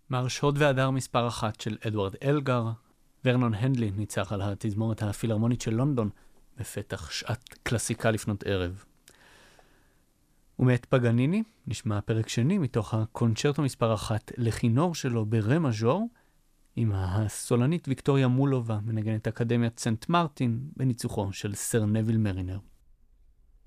מרש הוד והדר מספר 1 של אדוארד אלגר. ורנון הנדלי ניצח על התזמורת הפילהרמונית של לונדון בפתח שעת קלאסיקה לפנות ערב. ומאת פגניני נשמע פרק שני מתוך הקונצ'רטו מספר 1 לכינור שלו ברה מז'ור, עם הסולנית ויקטוריה מולובה מנגנת אקדמיית סנט מרטין בניצוחו של סר נביל מרינר.